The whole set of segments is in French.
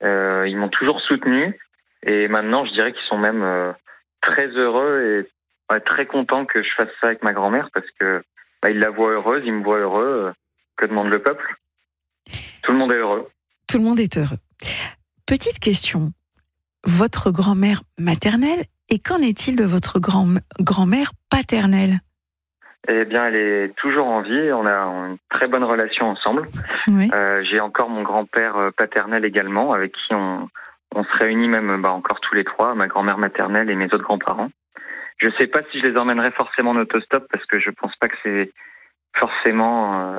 Ils m'ont toujours soutenu et maintenant je dirais qu'ils sont même très heureux et très contents que je fasse ça avec ma grand-mère parce que ils la voient heureuse, ils me voient heureux. Que demande le peuple? Tout le monde est heureux. Tout le monde est heureux. Petite question. Votre grand-mère maternelle, et qu'en est-il de votre grand-mère paternelle? Eh bien, elle est toujours en vie. On a une très bonne relation ensemble. Oui. J'ai encore mon grand-père paternel également, avec qui on se réunit même encore tous les trois, ma grand-mère maternelle et mes autres grands-parents. Je ne sais pas si je les emmènerai forcément en autostop parce que je pense pas que c'est forcément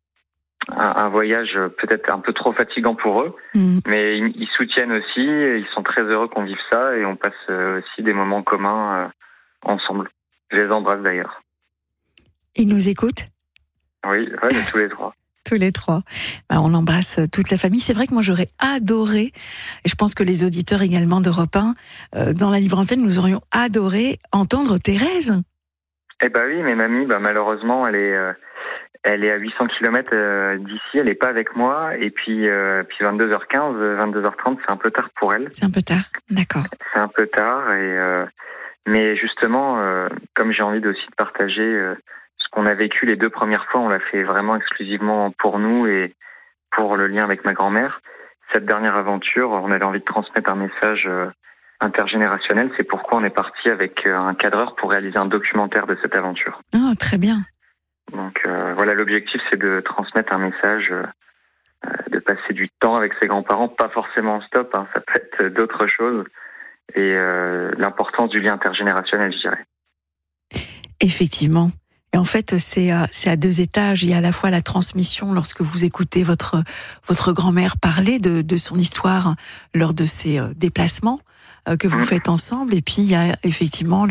un voyage peut-être un peu trop fatigant pour eux. Mais ils soutiennent aussi, ils sont très heureux qu'on vive ça et on passe aussi des moments communs ensemble. Je les embrasse d'ailleurs. Ils nous écoutent? Oui, tous les trois. Tous les trois. On embrasse toute la famille. C'est vrai que moi j'aurais adoré, et je pense que les auditeurs également d'Europe 1, dans la libre antenne, nous aurions adoré entendre Thérèse. Eh ben oui, mais mamie, malheureusement, elle est à 800 km d'ici, elle n'est pas avec moi, et puis 22h15, 22h30, c'est un peu tard pour elle. C'est un peu tard, d'accord. C'est un peu tard, mais justement, comme j'ai envie aussi de partager ce qu'on a vécu les 2 premières fois, on l'a fait vraiment exclusivement pour nous et pour le lien avec ma grand-mère. Cette dernière aventure, on avait envie de transmettre un message intergénérationnel, c'est pourquoi on est parti avec un cadreur pour réaliser un documentaire de cette aventure. Oh, très bien. Donc voilà, l'objectif c'est de transmettre un message, de passer du temps avec ses grands-parents, pas forcément en stop, ça peut être d'autres choses, et l'importance du lien intergénérationnel, je dirais. Effectivement. Et en fait, c'est à 2 étages. Il y a à la fois la transmission lorsque vous écoutez votre grand-mère parler de son histoire lors de ses déplacements que vous faites ensemble, et puis il y a effectivement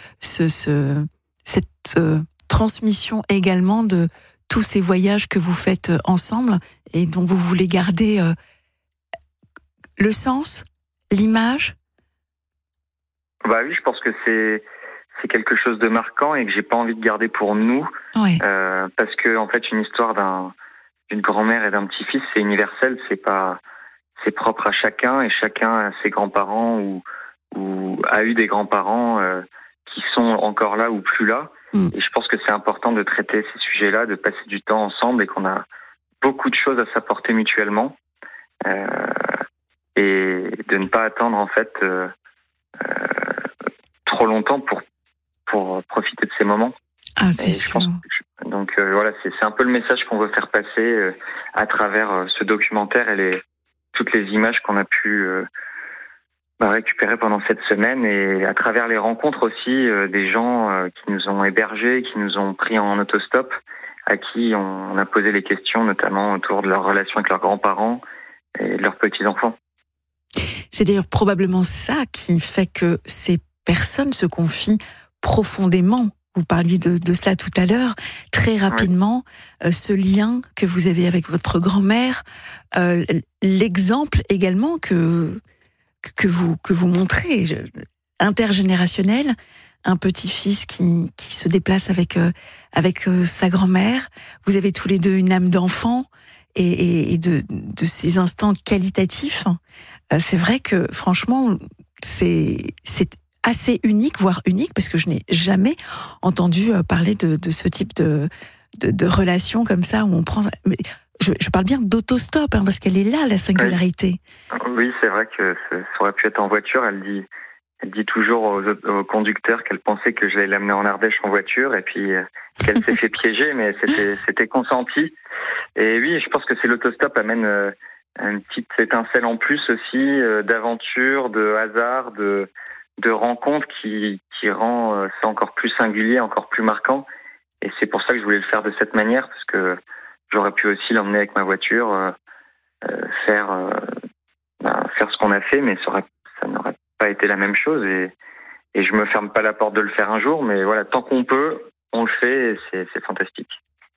cette transmission également de tous ces voyages que vous faites ensemble et dont vous voulez garder le sens, l'image. Oui, je pense que c'est quelque chose de marquant et que j'ai pas envie de garder pour nous, Ouais. parce que en fait une histoire d'une grand-mère et d'un petit-fils, c'est universel, c'est propre à chacun et chacun a ses grands-parents ou a eu des grands-parents qui sont encore là ou plus là. Et je pense que c'est important de traiter ces sujets-là, de passer du temps ensemble et qu'on a beaucoup de choses à s'apporter mutuellement et de ne pas attendre en fait trop longtemps pour profiter de ces moments. Ah, c'est sûr. Donc voilà, c'est un peu le message qu'on veut faire passer à travers ce documentaire et toutes les images qu'on a pu récupérer pendant cette semaine et à travers les rencontres aussi des gens qui nous ont hébergés, qui nous ont pris en autostop, à qui on a posé les questions, notamment autour de leur relation avec leurs grands-parents et de leurs petits-enfants. C'est d'ailleurs probablement ça qui fait que ces personnes se confient profondément. Vous parliez de cela tout à l'heure, très rapidement, ce lien que vous avez avec votre grand-mère, l'exemple également que vous montrez, intergénérationnel, un petit-fils qui se déplace avec sa grand-mère. Vous avez tous les deux une âme d'enfant et de ces instants qualitatifs. C'est vrai que franchement, c'est assez unique, voire unique, parce que je n'ai jamais entendu parler de ce type de relation comme ça où on prend. Je parle bien d'autostop, parce qu'elle est là, la singularité. Oui, c'est vrai que ça aurait pu être en voiture. Elle dit toujours aux conducteurs qu'elle pensait que j'allais l'amener en Ardèche en voiture et puis qu'elle s'est fait piéger, mais c'était consenti. Et oui, je pense que c'est l'autostop amène une petite étincelle en plus aussi d'aventure, de hasard, de rencontre qui rend ça encore plus singulier, encore plus marquant. Et c'est pour ça que je voulais le faire de cette manière, parce que j'aurais pu aussi l'emmener avec ma voiture, faire ce qu'on a fait, mais ça n'aurait pas été la même chose. Et je me ferme pas la porte de le faire un jour, mais voilà, tant qu'on peut, on le fait et c'est fantastique.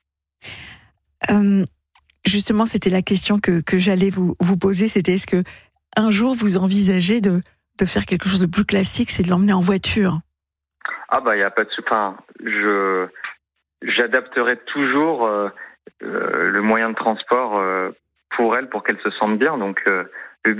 Justement, c'était la question que j'allais vous poser, c'était est-ce que un jour vous envisagez de faire quelque chose de plus classique, c'est de l'emmener en voiture? Il y a pas de j'adapterai toujours le moyen de transport pour elle, pour qu'elle se sente bien. Donc